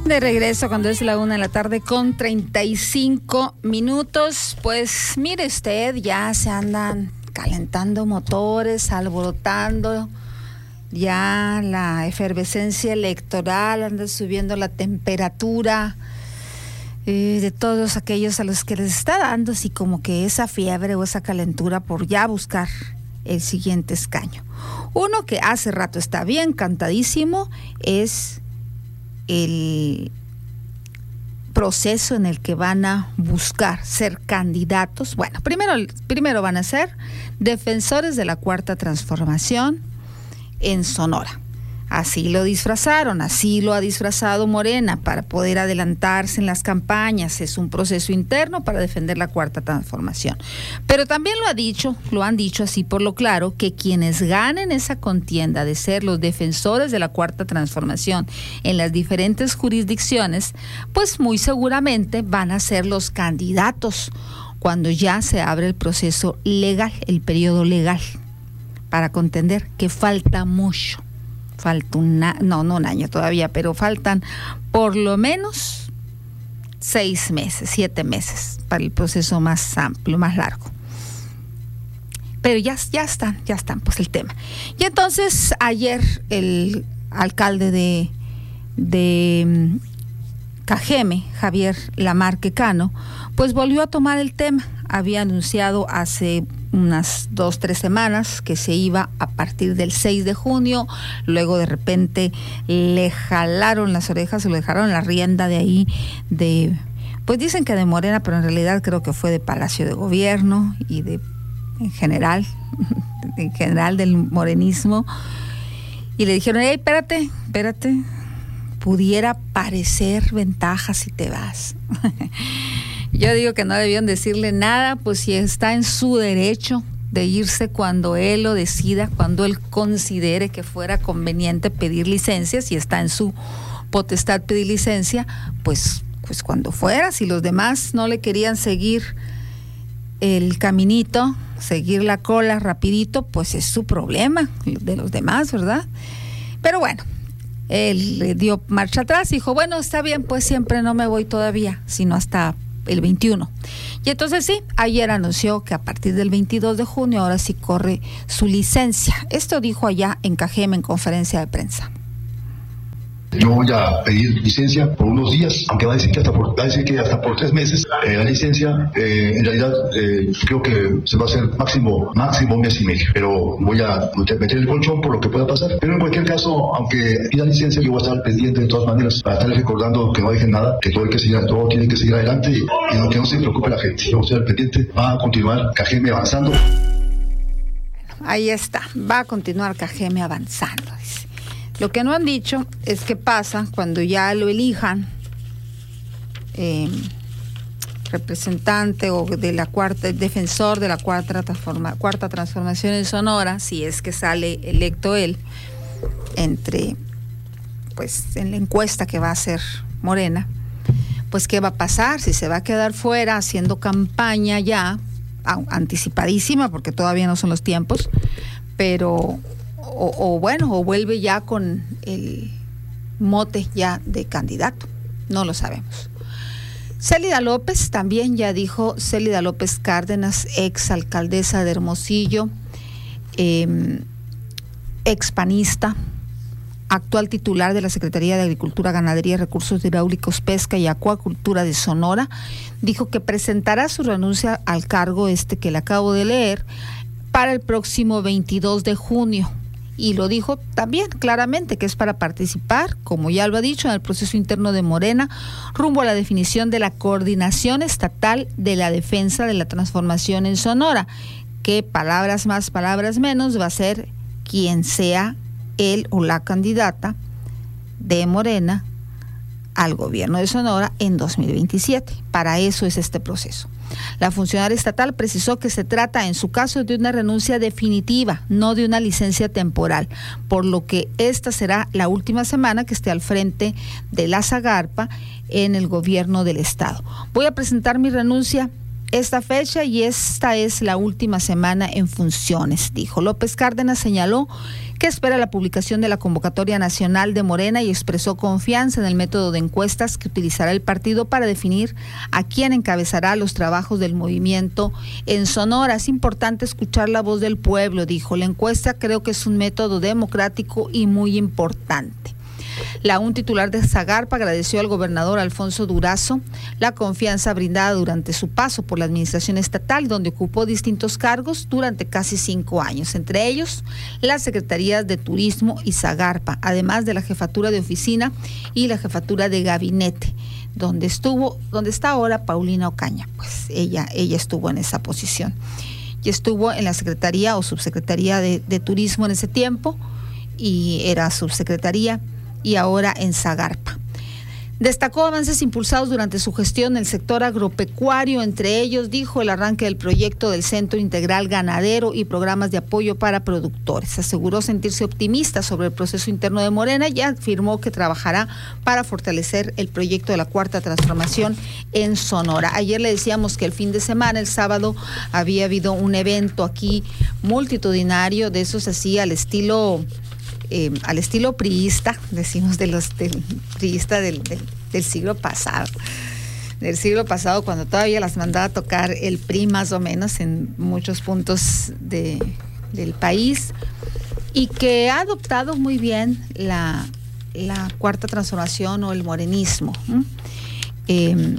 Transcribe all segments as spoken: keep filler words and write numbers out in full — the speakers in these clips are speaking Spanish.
De regreso cuando es la una de la tarde con treinta y cinco minutos. Pues mire usted, ya se andan calentando motores, alborotando ya la efervescencia electoral, anda subiendo la temperatura eh, de todos aquellos a los que les está dando así como que esa fiebre o esa calentura por ya buscar el siguiente escaño. Uno que hace rato está bien cantadísimo es el proceso en el que van a buscar ser candidatos. Bueno, primero, primero van a ser defensores de la Cuarta Transformación en Sonora. Así lo disfrazaron, así lo ha disfrazado Morena para poder adelantarse en las campañas. Es un proceso interno para defender la Cuarta Transformación. Pero también lo ha dicho, lo han dicho así por lo claro, que quienes ganen esa contienda de ser los defensores de la Cuarta Transformación en las diferentes jurisdicciones, pues muy seguramente van a ser los candidatos cuando ya se abre el proceso legal, el periodo legal, para contender que falta mucho. Falta un año, no, no un año todavía, pero faltan por lo menos seis meses, siete meses para el proceso más amplio, más largo. Pero ya, ya están, ya están, pues el tema. Y entonces ayer el alcalde de, de Cajeme, Javier Lamarque Cano, pues volvió a tomar el tema. Había anunciado hace unas dos, tres semanas que se iba a partir del seis de junio, luego de repente le jalaron las orejas, le dejaron la rienda de ahí, de, pues dicen que de Morena, pero en realidad creo que fue de Palacio de Gobierno y de, en general, en general del morenismo, y le dijeron, hey, espérate, espérate, pudiera parecer ventaja si te vas. Yo digo que no debían decirle nada, pues si está en su derecho de irse cuando él lo decida, cuando él considere que fuera conveniente pedir licencia, si está en su potestad pedir licencia, pues, pues cuando fuera. Si los demás no le querían seguir el caminito, seguir la cola rapidito, pues es su problema de los demás, ¿verdad? Pero bueno, él le dio marcha atrás y dijo, bueno, está bien, pues siempre no me voy todavía, sino hasta el veintiuno. Y entonces sí, ayer anunció que a partir del veintidós de junio ahora sí corre su licencia. Esto dijo allá en Cajeme en conferencia de prensa. Yo voy a pedir licencia por unos días, aunque va a decir que hasta por, va a decir que hasta por tres meses eh, la licencia, eh, en realidad eh, creo que se va a hacer máximo, máximo un mes y medio, pero voy a meter el colchón por lo que pueda pasar. Pero en cualquier caso, aunque pida licencia, yo voy a estar pendiente de todas maneras para estarles recordando que no dejen nada, que todo, hay que seguir, todo tiene que seguir adelante y, y no, que no se preocupe la gente. Yo voy a estar pendiente, va a continuar Cajeme avanzando. Ahí está, va a continuar Cajeme avanzando, dice. Lo que no han dicho es qué pasa cuando ya lo elijan eh, representante o de la cuarta, defensor de la cuarta, transforma, cuarta transformación en Sonora, si es que sale electo él, entre, pues en la encuesta que va a hacer Morena, pues qué va a pasar, si se va a quedar fuera haciendo campaña ya, anticipadísima, porque todavía no son los tiempos, pero... O, o bueno, o vuelve ya con el mote ya de candidato, no lo sabemos. Célida López también ya dijo, Célida López Cárdenas, ex alcaldesa de Hermosillo, eh, ex panista, actual titular de la Secretaría de Agricultura, Ganadería, Recursos Hidráulicos, Pesca y Acuacultura de Sonora, dijo que presentará su renuncia al cargo este que le acabo de leer para el próximo veintidós de junio. Y lo dijo también claramente que es para participar, como ya lo ha dicho, en el proceso interno de Morena, rumbo a la definición de la coordinación estatal de la defensa de la transformación en Sonora, que palabras más, palabras menos, va a ser quien sea él o la candidata de Morena al gobierno de Sonora en dos mil veintisiete. Para eso es este proceso. La funcionaria estatal precisó que se trata, en su caso, de una renuncia definitiva, no de una licencia temporal, por lo que esta será la última semana que esté al frente de la Zagarpa en el gobierno del estado. Voy a presentar mi renuncia esta fecha y esta es la última semana en funciones, dijo. López Cárdenas señaló que espera la publicación de la convocatoria nacional de Morena y expresó confianza en el método de encuestas que utilizará el partido para definir a quién encabezará los trabajos del movimiento en Sonora. Es importante escuchar la voz del pueblo, dijo. La encuesta creo que es un método democrático y muy importante. La un titular de Zagarpa agradeció al gobernador Alfonso Durazo la confianza brindada durante su paso por la administración estatal, donde ocupó distintos cargos durante casi cinco años, entre ellos las secretarías de Turismo y Zagarpa, además de la jefatura de oficina y la jefatura de gabinete, donde estuvo, donde está ahora Paulina Ocaña, pues ella, ella estuvo en esa posición y estuvo en la secretaría o subsecretaría de, de Turismo en ese tiempo y era subsecretaría, y ahora en Zagarpa. Destacó avances impulsados durante su gestión en el sector agropecuario, entre ellos, dijo, el arranque del proyecto del Centro Integral Ganadero y programas de apoyo para productores. Aseguró sentirse optimista sobre el proceso interno de Morena y afirmó que trabajará para fortalecer el proyecto de la Cuarta Transformación en Sonora. Ayer le decíamos que el fin de semana, el sábado, había habido un evento aquí multitudinario, de esos así al estilo... Eh, al estilo priista, decimos de los del priista del, del, del siglo pasado, del siglo pasado, cuando todavía las mandaba a tocar el P R I más o menos en muchos puntos de, del país, y que ha adoptado muy bien la, la Cuarta Transformación o el morenismo. Eh,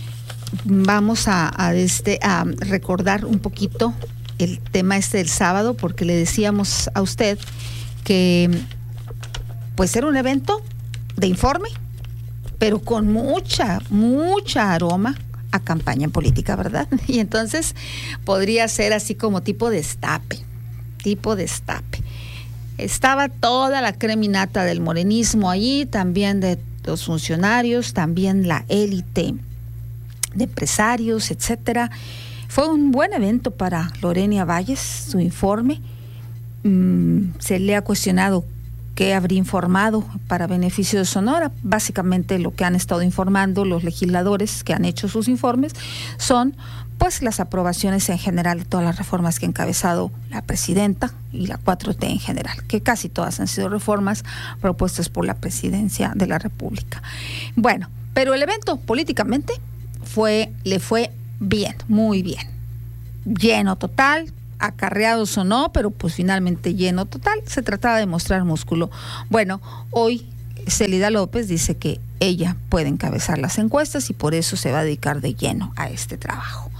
vamos a, a, este, a recordar un poquito el tema este del sábado, porque le decíamos a usted que pues era un evento de informe, pero con mucha, mucha aroma a campaña política, ¿verdad? Y entonces podría ser así como tipo destape, tipo destape. Estaba toda la creminata del morenismo allí, también de los funcionarios, también la élite de empresarios, etcétera. Fue un buen evento para Lorena Valles, su informe. Se le ha cuestionado qué habría informado para beneficio de Sonora. Básicamente lo que han estado informando los legisladores que han hecho sus informes son pues las aprobaciones en general de todas las reformas que ha encabezado la presidenta y la cuatro T en general, que casi todas han sido reformas propuestas por la presidencia de la República. Bueno, pero el evento políticamente fue, le fue bien, muy bien, lleno total. Acarreados o no, pero pues finalmente lleno total. Se trataba de mostrar músculo. Bueno, hoy Celida López dice que ella puede encabezar las encuestas y por eso se va a dedicar de lleno a este trabajo.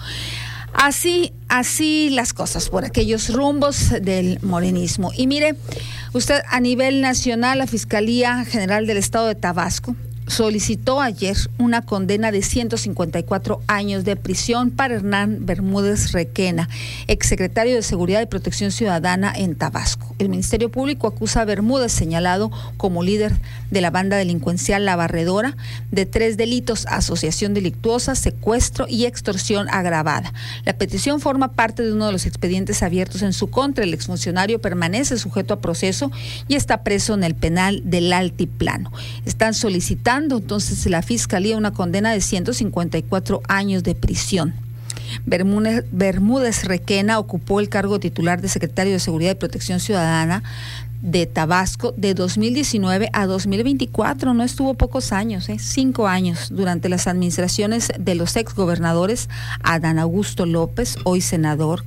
Así, así las cosas por aquellos rumbos del morenismo. Y mire, usted, a nivel nacional, la Fiscalía General del Estado de Tabasco solicitó ayer una condena de ciento cincuenta y cuatro años de prisión para Hernán Bermúdez Requena, exsecretario de Seguridad y Protección Ciudadana en Tabasco. El Ministerio Público acusa a Bermúdez, señalado como líder de la banda delincuencial La Barredora, de tres delitos: asociación delictuosa, secuestro y extorsión agravada. La petición forma parte de uno de los expedientes abiertos en su contra. El exfuncionario permanece sujeto a proceso y está preso en el penal del Altiplano. Están solicitando entonces la Fiscalía una condena de ciento cincuenta y cuatro años de prisión. Bermúdez, Bermúdez Requena ocupó el cargo titular de secretario de Seguridad y Protección Ciudadana de Tabasco de dos mil diecinueve a dos mil veinticuatro. No estuvo pocos años, ¿eh? cinco años, durante las administraciones de los exgobernadores Adán Augusto López, hoy senador,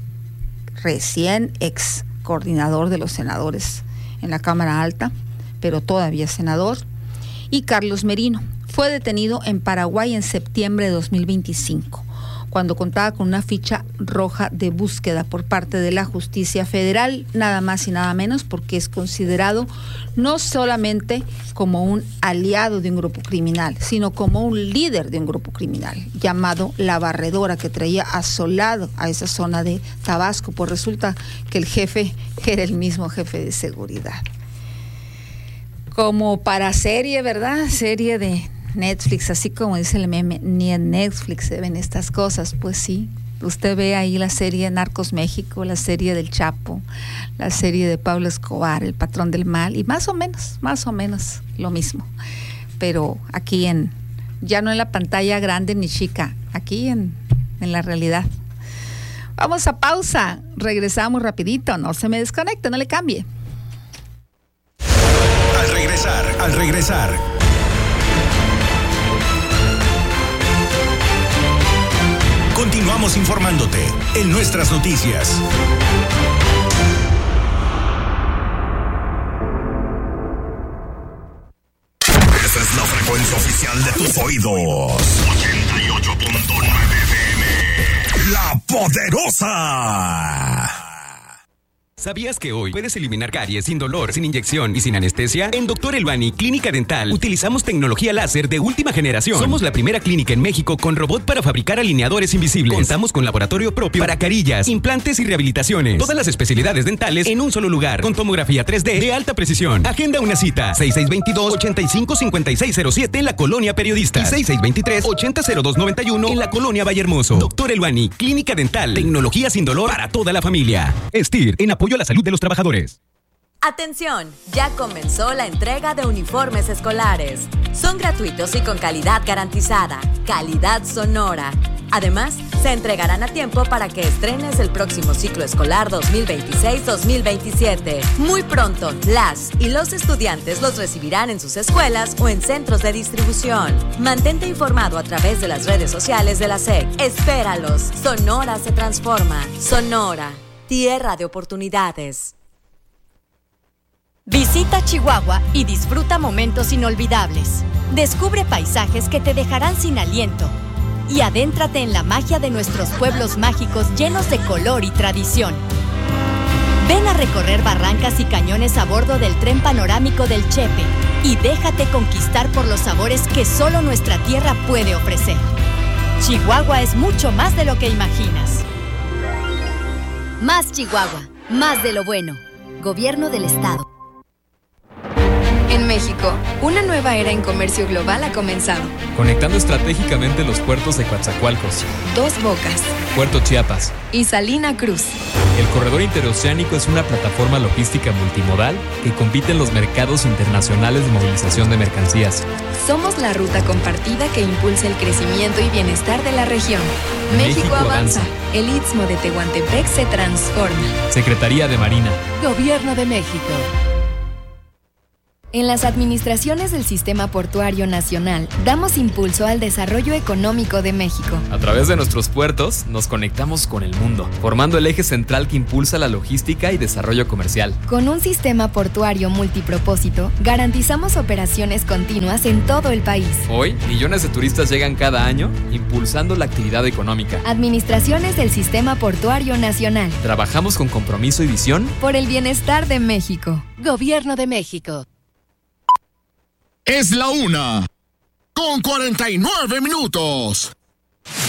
recién ex coordinador de los senadores en la Cámara Alta, pero todavía senador, y Carlos Merino. Fue detenido en Paraguay en septiembre de dos mil veinticinco, cuando contaba con una ficha roja de búsqueda por parte de la justicia federal, nada más y nada menos, porque es considerado no solamente como un aliado de un grupo criminal, sino como un líder de un grupo criminal llamado La Barredora, que traía asolado a esa zona de Tabasco, pues resulta que el jefe era el mismo jefe de seguridad. Como para serie, ¿verdad? Serie de Netflix, así como dice el meme, ni en Netflix se ven estas cosas. Pues sí, usted ve ahí la serie Narcos México, la serie del Chapo, la serie de Pablo Escobar, El Patrón del Mal, y más o menos, más o menos lo mismo, pero aquí en, ya no en la pantalla grande ni chica, aquí en, en la realidad. Vamos a pausa, regresamos rapidito, no se me desconecte, no le cambie. regresar, al regresar. Continuamos informándote en nuestras noticias. Esa es la frecuencia oficial de tus oídos. ochenta y ocho punto nueve F M. La Poderosa. ¿Sabías que hoy puedes eliminar caries sin dolor, sin inyección y sin anestesia? En Doctor Elbani Clínica Dental utilizamos tecnología láser de última generación. Somos la primera clínica en México con robot para fabricar alineadores invisibles. Contamos con laboratorio propio para carillas, implantes y rehabilitaciones. Todas las especialidades dentales en un solo lugar, con tomografía tres D de alta precisión. Agenda una cita. seis seis dos dos, ocho cinco cinco seis cero siete en la Colonia Periodista y seis seis dos tres, ocho cero dos nueve uno en la Colonia Vallehermoso. Doctor Elbani Clínica Dental. Tecnología sin dolor para toda la familia. Estir, en apoyo a la salud de los trabajadores. Atención, ya comenzó la entrega de uniformes escolares. Son gratuitos y con calidad garantizada, calidad Sonora. Además, se entregarán a tiempo para que estrenes el próximo ciclo escolar dos mil veintiséis dos mil veintisiete. Muy pronto, las y los estudiantes los recibirán en sus escuelas o en centros de distribución. Mantente informado a través de las redes sociales de la S E C. Espéralos. Sonora se transforma. Sonora, tierra de oportunidades. Visita Chihuahua y disfruta momentos inolvidables. Descubre paisajes que te dejarán sin aliento. Y adéntrate en la magia de nuestros pueblos mágicos llenos de color y tradición. Ven a recorrer barrancas y cañones a bordo del tren panorámico del Chepe y déjate conquistar por los sabores que solo nuestra tierra puede ofrecer. Chihuahua es mucho más de lo que imaginas. Más Chihuahua, más de lo bueno. Gobierno del Estado. En México, una nueva era en comercio global ha comenzado. Conectando estratégicamente los puertos de Coatzacoalcos, Dos Bocas, Puerto Chiapas y Salina Cruz. El corredor interoceánico es una plataforma logística multimodal que compite en los mercados internacionales de movilización de mercancías. Somos la ruta compartida que impulsa el crecimiento y bienestar de la región. México, México avanza. avanza. El Istmo de Tehuantepec se transforma. Secretaría de Marina. Gobierno de México. En las administraciones del Sistema Portuario Nacional, damos impulso al desarrollo económico de México. A través de nuestros puertos, nos conectamos con el mundo, formando el eje central que impulsa la logística y desarrollo comercial. Con un sistema portuario multipropósito, garantizamos operaciones continuas en todo el país. Hoy, millones de turistas llegan cada año, impulsando la actividad económica. Administraciones del Sistema Portuario Nacional. Trabajamos con compromiso y visión por el bienestar de México. Gobierno de México. Es la una, con cuarenta y nueve minutos.